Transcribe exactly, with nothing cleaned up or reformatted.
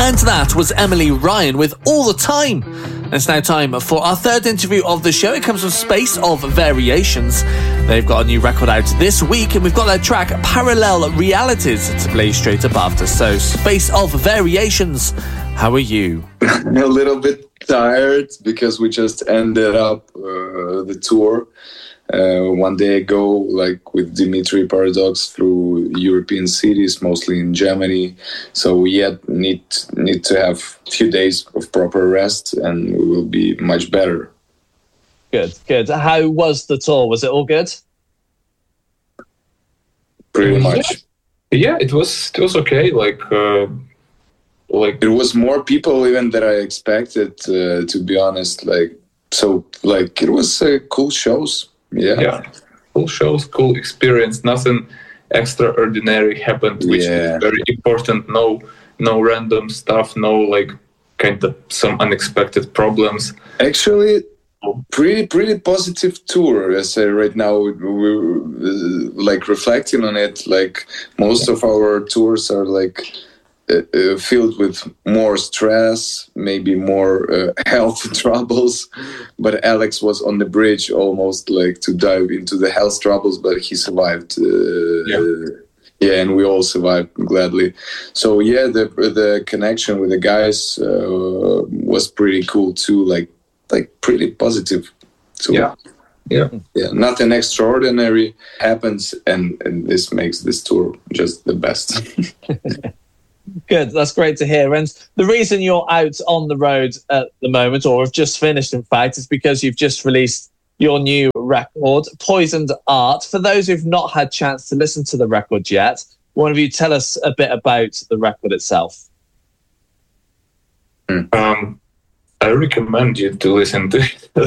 And that was Emily Ryan with All the Time. And it's now time for our third interview of the show. It comes from Space of Variations. They've got a new record out this week, and we've got their track Parallel Realities to play straight above us. So, Space of Variations, how are you? A little bit tired because we just ended up uh, the tour uh, one day ago, like with Dimitri Paradox through European cities, mostly in Germany. So we yet need need to have a few days of proper rest, and we will be much better. Good, good. How was the tour? Was it all good? Pretty much. Yeah, it was it was okay. Like. Uh... Like it was more people even than I expected, uh, to be honest. Like so, like it was uh, cool shows. Yeah, yeah, cool shows, cool experience. Nothing extraordinary happened, which yeah. is very important. No, no random stuff. No like kind of some unexpected problems. Actually, pretty pretty positive tour. I say right now, we're uh, like reflecting on it. Like most yeah. of our tours are like. Uh, filled with more stress, maybe more uh, health troubles, but Alex was on the bridge almost like to dive into the health troubles, but he survived. Uh, yeah. yeah, and we all survived gladly. So yeah, the the connection with the guys uh, was pretty cool too. Like like pretty positive. So, yeah. Yeah, yeah. Nothing extraordinary happens, and, and this makes this tour just the best. Good, that's great to hear. And the reason you're out on the road at the moment, or have just finished in fact, is because you've just released your new record, Poisoned Art. For those who've not had a chance to listen to the record yet, one of you tell us a bit about the record itself. Um, I recommend you to listen to it.